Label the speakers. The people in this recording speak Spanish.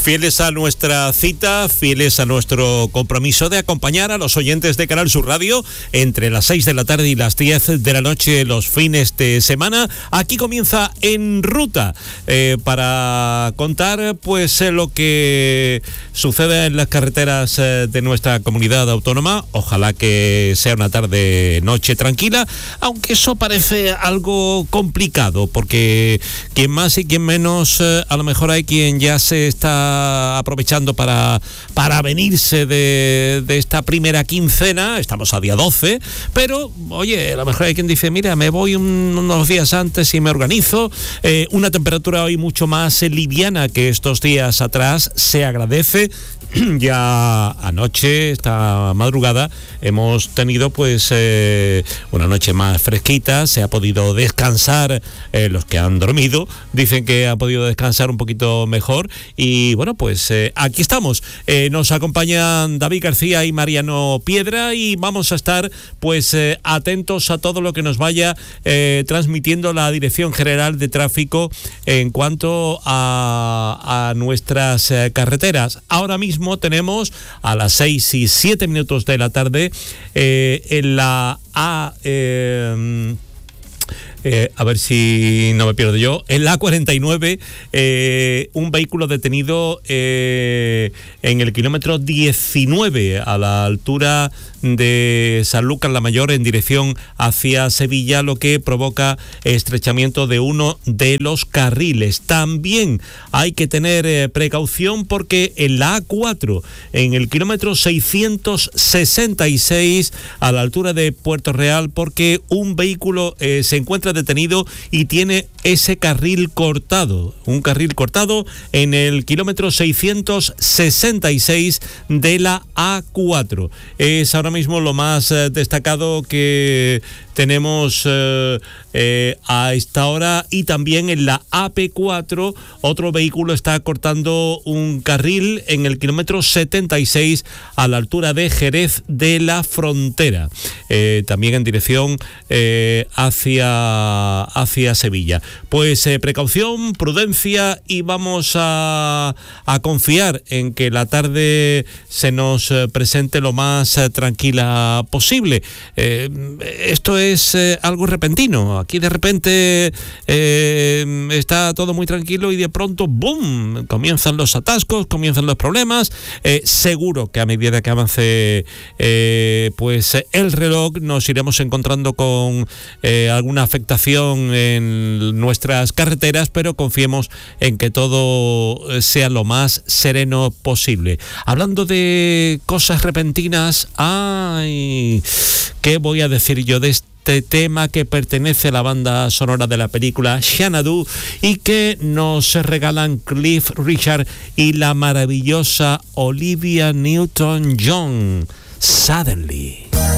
Speaker 1: Fieles a nuestra cita, fieles a nuestro compromiso de acompañar a los oyentes de Canal Sur Radio entre las 6 de la tarde y las 10 de la noche los fines de semana. Aquí comienza En Ruta para contar pues lo que sucede en las carreteras de nuestra comunidad autónoma. Ojalá que sea una tarde-noche tranquila, aunque eso parece algo complicado, porque quien más y quien menos, a lo mejor hay quien ya se está aprovechando para venirse de esta primera quincena. Estamos a día 12, pero oye, a lo mejor hay quien dice, mira, me voy unos días antes y me organizo. Una temperatura hoy mucho más liviana que estos días atrás, se agradece. Ya anoche, esta madrugada, hemos tenido pues una noche más fresquita, se ha podido descansar, los que han dormido dicen que han podido descansar un poquito mejor, y bueno, pues aquí estamos. Nos acompañan David García y Mariano Piedra, y vamos a estar pues atentos a todo lo que nos vaya transmitiendo la Dirección General de Tráfico en cuanto a nuestras carreteras. Ahora mismo tenemos a las 6:07 de la tarde en la a ver si no me pierdo yo, en la A49, un vehículo detenido en el kilómetro 19 a la altura de Sanlúcar la Mayor en dirección hacia Sevilla, lo que provoca estrechamiento de uno de los carriles. También hay que tener precaución porque en la A4, en el kilómetro 666 a la altura de Puerto Real, porque un vehículo se encuentra detenido y tiene ese carril cortado, un carril cortado en el kilómetro 666 de la A4. Es ahora mismo lo más destacado que tenemos a esta hora. Y también en la AP4 otro vehículo está cortando un carril en el kilómetro 76 a la altura de Jerez de la Frontera, también en dirección hacia Sevilla. Pues precaución, prudencia, y vamos a confiar en que la tarde se nos presente lo más tranquila posible. Esto es algo repentino. Aquí de repente está todo muy tranquilo y de pronto ¡boom!, comienzan los atascos, comienzan los problemas. Seguro que a medida que avance pues el reloj nos iremos encontrando con alguna afectación en nuestras carreteras, pero confiemos en que todo sea lo más sereno posible. Hablando de cosas repentinas, ¡ay!, ¿qué voy a decir yo de este tema que pertenece a la banda sonora de la película Xanadu y que nos regalan Cliff Richard y la maravillosa Olivia Newton-John? Suddenly.